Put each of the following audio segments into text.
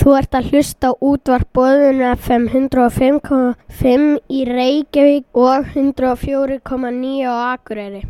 Þú ert að hlusta á útvarp Boðun FM 105,5 í Reykjavík og 104,9 á Akureyri.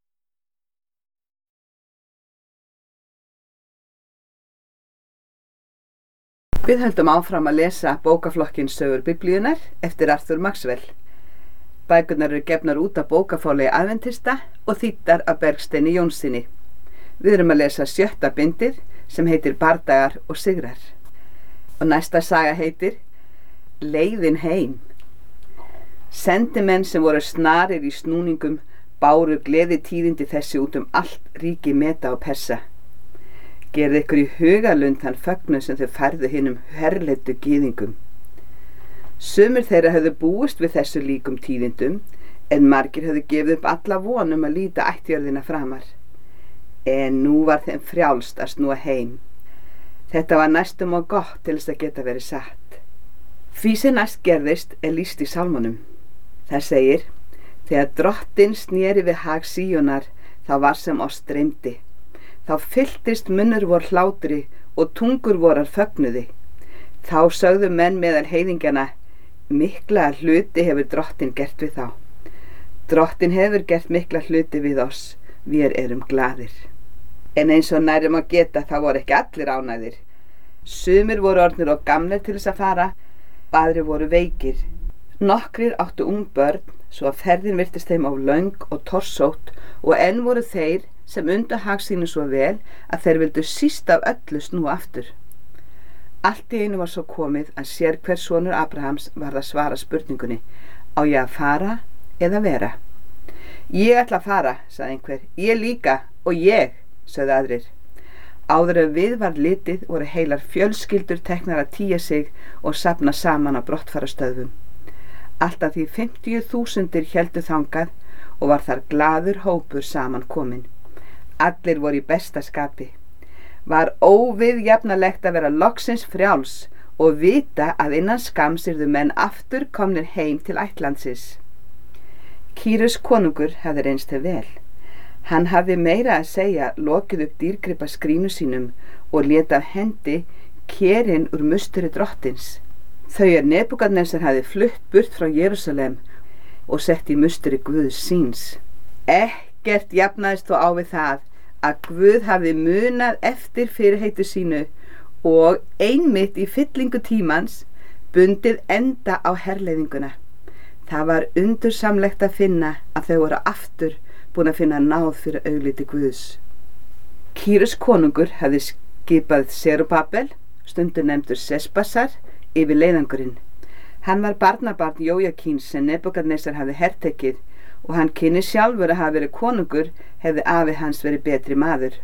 Við höldum áfram að lesa bókaflokkinn Sögur Biblíunnar eftir Arthur Maxwell. Bækurnar eru gefnar út af bókafálagi Adventista og þýddar af Bergsteini Jónssyni. Við erum að lesa 7. bindið sem heitir Bardagar og sigrar. Og næsta saga heitir Leiðin heim. Sendimenn sem voru snarir í snúningum báru gleðitíðindi þessi út allt ríki Meda og Persa. Gerði ykkur í hugalund þann fögnuð sem þau færðu hinum herleitu gyðingum. Sumir þeirra höfðu búist við þessu líkum tíðindum, en margir höfðu gefið upp alla von að líta ættjörðina framar. En nú var þeim frjálst að snúa heim. Þetta var næstum og gott til þess að geta verið satt. Því sem næst gerðist lýst í sálmunum. Það segir: þegar drottinn sneri við hag Síonar, þá var sem oss dreymdi. Þá fylltist munnur vor hlátri og tungur vorar fögnuði. Þá sögðu menn meðal heiðingjana: mikla hluti hefur drottinn gert við þá. Drottinn hefur gert mikla hluti við oss, við erum glaðir. En eins og nærum að geta þá voru ekki allir ánægðir. Sumir voru orðnir og gamlir til þess að fara, aðrir voru veikir. Nokkrir áttu ung börn, svo að ferðin virtist þeim of löng og torsótt, og enn voru þeir sem undu hag sínu svo vel að þeir vildu síst af öllu snúa aftur. Allt í einu var svo komið að sér hver sonur Abrahams varð að svara spurningunni: á ég að fara eða vera? Ég ætla að fara, sagði einhver. Ég líka, og ég, sögðu aðrir. Áður en við var litið voru heilar fjölskyldur teknar að tía sig og safna saman á brottfarastöðvum. Alltaf því 50.000 héldu þangað og var þar glaður hópur saman kominn. Allir voru í besta skapi. Var óviðjafnalegt að vera loksins frjáls og vita að innan skamms yrðu menn aftur komnir heim til ættlandsins. Kýrus konungur hafði reynst þau vel. Hann hafði meira að segja lokið upp dýrgripa skrínu sínum og lét af hendi kerin úr musteri drottins. Þau Nebúkadnesar hafði flutt burt frá Jerúsalem og sett í musteri Guðs síns. Ekkert jafnaðist þó á við það að Guð hafði munað eftir fyrirheitu sínu og einmitt í fyllingu tímans bundið enda á herleiðinguna. Það var undursamlegt að finna að þau voru aftur búin að finna náð fyrir augliti Guðs. Kýrus konungur hafði skipað Serubabel, stundur nefndur Sesbasar, yfir leiðangurinn. Hann var barnabarn Jójakíns sem Nebúkadnesar hafði hertekið og hann kynni sjálfur að hafa verið konungur hefði afi hans verið betri maður.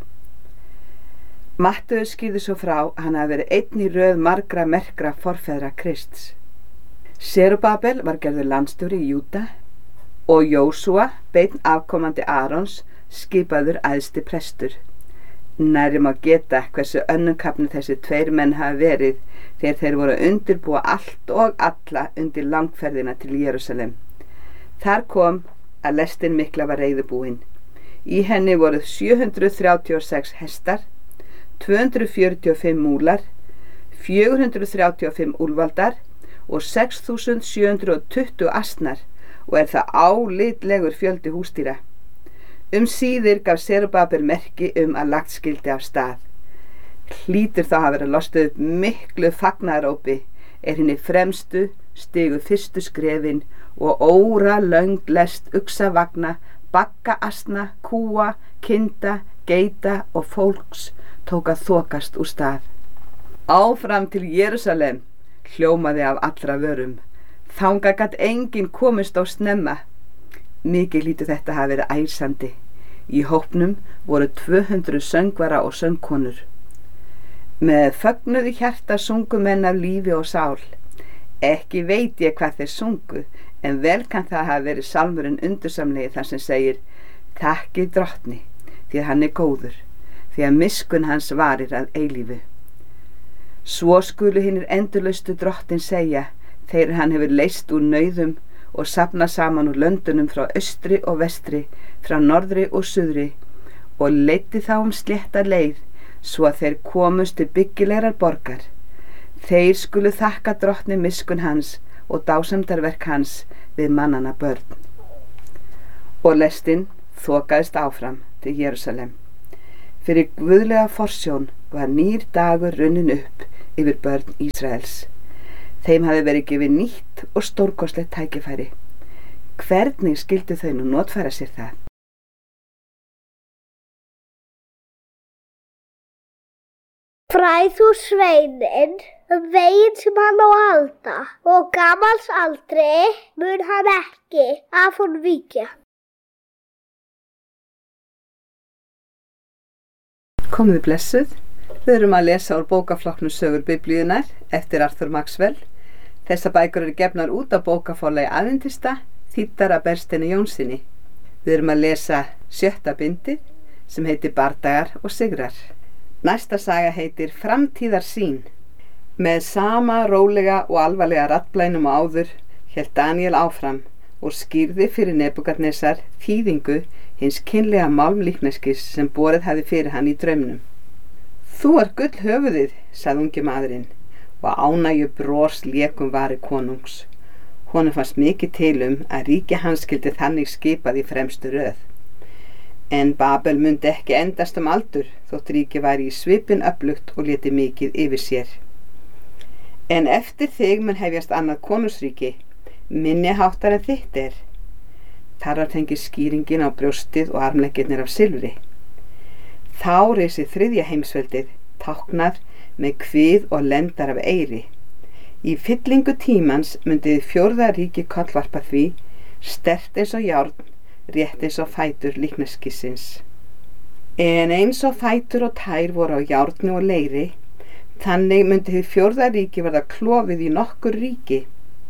Matteus skýrði svo frá að hann hafi verið einn í röð margra merkra forfeðra Krists. Serubabel var gerður landstjóri í Júda og Jósúa, beinn afkomandi Arons, skipaður æðsti prestur. Nærri má geta hversu önnumkafnir þessi tveir menn hafa verið þegar þeir voru að undirbúa allt og alla undir langferðina til Jerúsalem. Þar kom að lestin mikla var reiðubúin. Í henni voru 736 hestar, 245 múlar, 435 úlfaldar og 6.720 asnar, og það álitlegur fjöldi húsdýra. Síðir gaf Serubabel merki að lagt skyldi af stað. Hlýtur þá hafa verið lostið upp miklu fagnaðarópi hinni fremstu stigu fyrstu skrefin og óra löng lest uxavagna, bagga asna, kúa, kinda, geita og fólks tók að þokast úr stað. Áfram til Jerúsalem hljómaði af allra vörum. Þangað gat enginn komist á snemma. Mikið hlýtur þetta hafa verið æsandi. Í hópnum voru 200 söngvara og söngkonur. Með fögnuði hjarta sungu menn af lífi og sál. Ekki veit ég hvað þeir sungu, en vel kann það hafa verið sálmurinn undursamlegi þar sem segir: þakkið drottni, því að hann góður, því að miskunn hans varir að eilífu. Svo skulu hinir endurlaustu drottin segja, þegar hann hefur leyst úr nauðum og safnað saman úr löndunum frá austri og vestri, frá norðri og suðri, og leiddi þá slétta leið, svo að þeir komust til byggilegrar borgar. Þeir skulu þakka drottni miskunn hans og dásemdarverk hans við mannanna börn. Og lestin þokaðist áfram til Jerúsalem. Fyrir guðlega forsjón var nýr dagur runnin upp yfir börn Ísraels. Þeim hafði verið gefið nýtt og stórkostlegt tækifæri. Hvernig skyldu þau nú notfæra sér það? Fræð þú sveininn veginn sem hann á að halda, og gamals aldri mun hann ekki af honum víkja. Komið blessuð. Við erum að lesa úr bókaflokknum Sögur Biblíunnar eftir Arthur Maxwell. Þessar bækur eru gefnar út af bókaforlagi Aðventista, þýddar af Bergsteini Jónssyni. Við erum að lesa 7. bindið sem heitir Bardagar og sigrar. Næsta saga heitir Framtíðarsýn. Með sama rólega og alvarlega raddblænum og áður hélt Daniel áfram og skýrði fyrir Nebúkadnesar þýðingu hins kynlega málmlíkneskis sem borið hafði fyrir hann í draumnum. Þú ert gull höfuðið, sagði ungi maðurinn, og ánægju bros lékum vari konungs. Honum fannst mikið til að ríki hans skyldi þannig skipað í fremstu röð. En Babel mundi ekki endast aldur, þótt ríki væri í svipinn öflugt og léti mikið yfir sér. En eftir þig mun hefjast annað konungsríki, minni háttar en þitt er. Þar var fengið skýringin á brjóstið og armleggirnir af silfri. Þá reisi 3. heimsveldið, táknað með kvið og lendar af eyri. Í fyllingu tímans myndi 4. ríki kollvarpa því, sterkt eins og járn, rétt eins og fætur líkneskisins. En eins og fætur og tær voru á járni og leiri, þannig myndi hið 4. ríki verða klofið í nokkur ríki.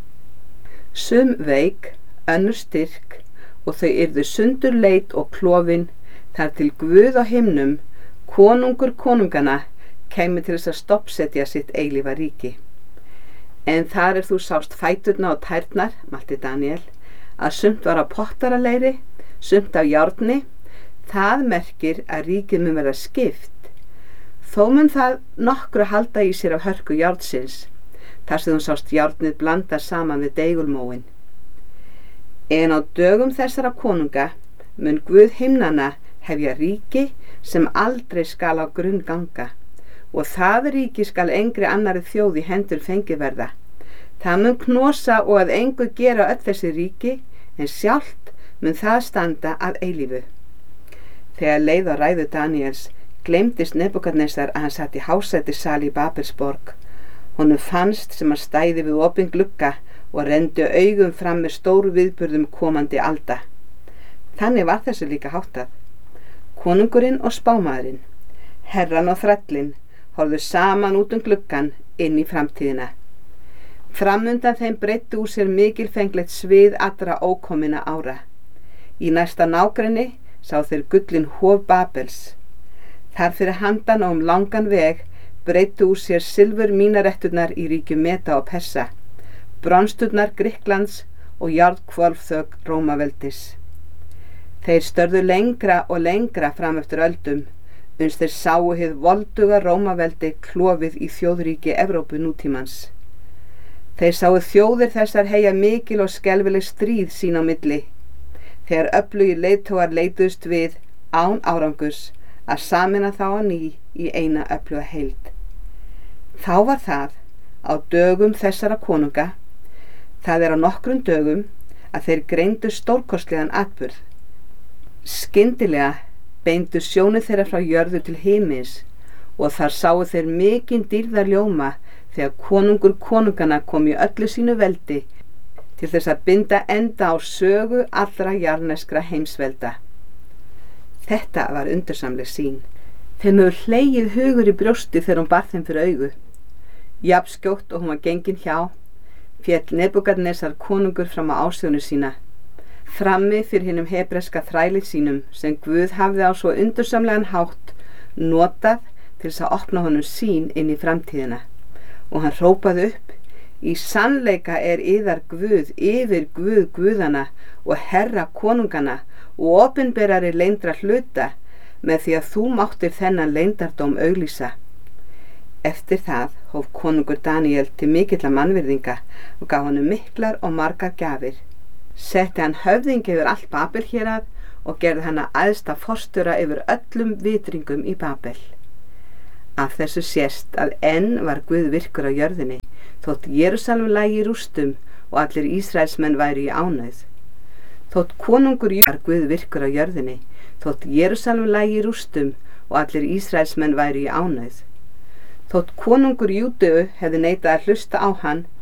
Sum veik, önnur styrk, og þau yrðu sundurleit og klofin, þar til Guð á himnum, konungur konungana, kæmi til þess að stoppsetja sitt eilífa ríki. En þar þú sást fæturna og tærnar, mælti Daniel, að sumt var á pottaraleiri, sumt á járni, það merkir að ríkið mun verða skipt. Þó mun það nokkru halda í sér af hörku járnsins, þar sem þú sást járnið blanda saman við deigulmóin. En á dögum þessara konunga mun Guð himnanna hefja ríki sem aldrei skal á grunn ganga, og það ríki skal engri annari þjóð í hendur fengið verða. Það mun knosa og að engu gera öll þessi ríki, en sjálft mun það standa að eilífu. Þegar leið á ræðu Daniels gleymdist Nebúkadnesar að hann satt í hásætissal í Babelsborg. Honum fannst sem hann stæði við opinn glugga og renndi augum fram með stóru viðburðum komandi alda. Þannig var þessu líka háttað. Konungurinn og spámaðurinn, herran og þrællinn, horfðu saman út gluggan inn í framtíðina. Framundan þeim breiddi úr sér mikilfenglegt svið allra ókominna ára. Í næsta nágrenni sá þeir gullin hof Babels. Þar fyrir handan og langan veg breiddi úr sér silfur mínaretturnar í ríkjum Meda og Persa, bronsturnar Grikklands og járnhvolfþök Rómaveldis. Þeir störðu lengra og lengra fram eftir öldum, uns þeir sáu hið volduga Rómaveldi klofið í þjóðríki Evrópu nútímans. Þeir sáu þjóðir þessar heyja mikil og skelfileg stríð sín á milli, þegar öflugir leiðtogar leituðust við án árangurs að sameina þá á ný í eina öfluga heild. Þá var það á dögum þessara konunga, það á nokkrum dögum, að þeir greindu stórkostlegan atburð. Skyndilega beindu sjónir þeirra frá jörðu til himins, og þar sáu þeir mikinn dýrðarljóma þegar konungur konungana kom í öllu sínu veldi til þess að binda enda á sögu allra jarðneskra heimsvelda. Þetta var undursamleg sýn. Þeim hefur hlegið hugur í brjósti þegar hún bar þeim fyrir augu. Jafn skjótt og hún var gengin hjá, féll Nebúkadnesar konungur fram á ásjónu sína, frammi fyrir hinum hebreska þræli sínum sem Guð hafði á svo undursamlegan hátt notað til þess að opna honum sýn inn í framtíðina. Og hann hrópaði upp: í sannleika yðar Guð yfir Guð guðana og herra konungana og opinberari leyndra hluta, með því að þú máttir þennan leyndardóm auglýsa. Eftir það hóf konungur Daníel til mikilla mannvirðinga og gaf honum miklar og margar gjafir. Setti hann höfðingi yfir allt Babel hérað og gerði hann að æðsta forstjóra yfir öllum vitringum í Babel. Af þessu sést að enn var Guð virkur á jörðinni, þótt Jerúsalem lægi í rústum og allir Ísraelsmenn væru í ánauð. Þótt konungur var Guð virkur á jörðinni, þótt Jerúsalem lægi í rústum og allir Ísraelsmenn væru í ánauð. Þótt konungur Júdeu hefði neitað að hlusta á hann,